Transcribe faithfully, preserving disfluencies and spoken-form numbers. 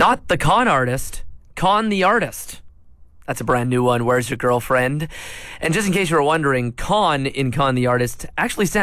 Not the con artist, Con the artist. That's a brand new one. Where's Your Girlfriend? And just in case you were wondering, Con in Con the artist actually stands